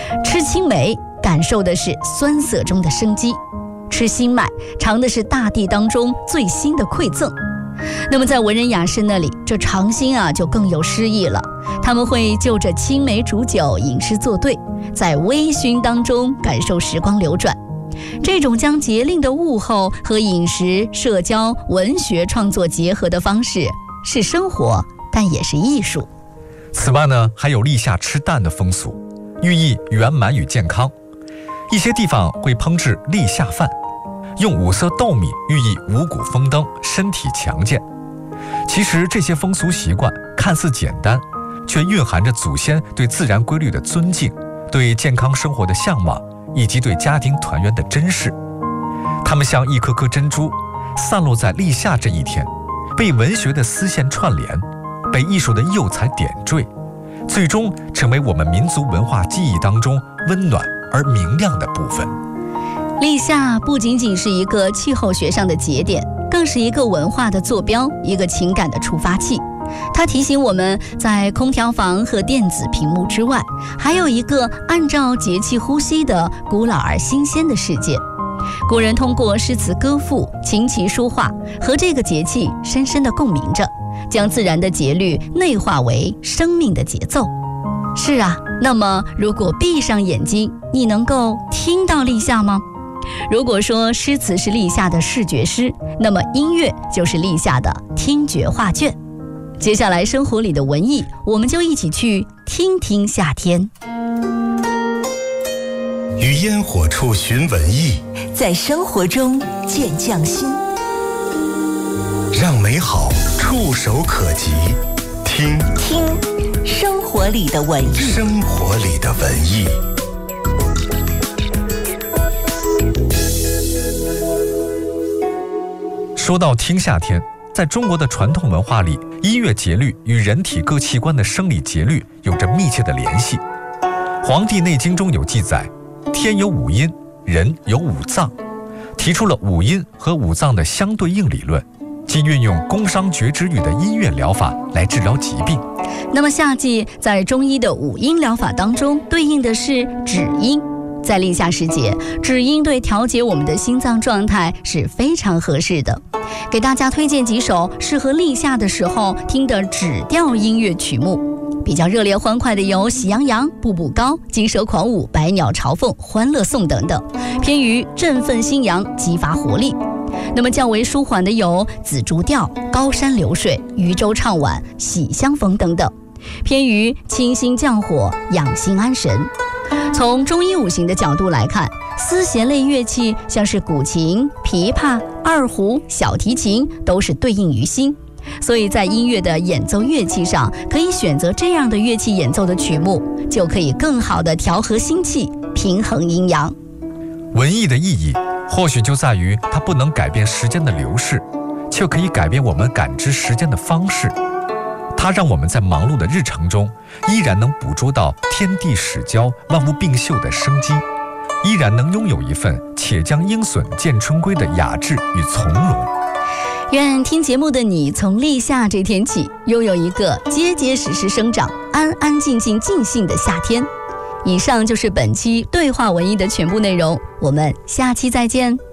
吃青梅感受的是酸涩中的生机，吃新麦尝的是大地当中最新的馈赠。那么在文人雅士那里，这尝新就更有诗意了。他们会就着青梅煮酒吟诗作对，在微醺当中感受时光流转。这种将节令的物候和饮食、社交、文学创作结合的方式，是生活，但也是艺术。 此外呢，还有立夏吃蛋的风俗，寓意圆满与健康。一些地方会烹制立夏饭，用五色豆米寓意五谷丰登，身体强健。其实这些风俗习惯看似简单，却蕴含着祖先对自然规律的尊敬，对健康生活的向往，以及对家庭团圆的珍视。它们像一颗颗珍珠，散落在立夏这一天，被文学的丝线串联，被艺术的釉彩点缀，最终成为我们民族文化记忆当中温暖而明亮的部分。 立夏不仅仅是一个气候学上的节点，更是一个文化的坐标，一个情感的触发器。它提醒我们，在空调房和电子屏幕之外，还有一个按照节气呼吸的古老而新鲜的世界。古人通过诗词歌赋、琴棋书画和这个节气深深地共鸣着，将自然的节律内化为生命的节奏。是啊，那么如果闭上眼睛，你能够听到立夏吗？如果说诗词是立夏的视觉诗，那么音乐就是立夏的听觉画卷。接下来生活里的文艺，我们就一起去听听夏天。 于烟火处寻文艺， 在生活中见匠心， 让美好触手可及。听生活里的文艺， 生活里的文艺。 说到听夏天，在中国的传统文化里，音乐节律与人体各器官的生理节律有着密切的联系。《黄帝内经》中有记载，天有五阴，人有五脏，提出了五阴和五脏的相对应理论，即运用宫商角徵羽的音乐疗法来治疗疾病。 那么夏季在中医的五阴疗法当中，对应的是止阴。在立夏时节，止阴对调节我们的心脏状态是非常合适的。给大家推荐几首适合立夏的时候听的止调音乐曲目。比较热烈欢快的有《喜羊羊》《步步高》《金蛇狂舞》《百鸟朝凤》《欢乐颂》等等，偏于振奋心阳、激发活力。那么较为舒缓的有《紫竹调》《高山流水》《渔舟唱晚》《喜相逢》等等，偏于清心降火、养心安神。从中医五行的角度来看，丝弦类乐器像是古琴、琵琶、二胡、小提琴都是对应于心，所以在音乐的演奏乐器上，可以选择这样的乐器演奏的曲目，就可以更好地调和心气，平衡阴阳。 文艺的意义或许就在于它不能改变时间的流逝，却可以改变我们感知时间的方式。它让我们在忙碌的日常中，依然能捕捉到天地始交、万物并秀的生机，依然能拥有一份且将鹰隼见春归的雅致与从容。 愿听节目的你从立夏这天起，拥有一个结结实实生长、安安静静尽兴的夏天。以上就是本期对话文艺的全部内容，我们下期再见。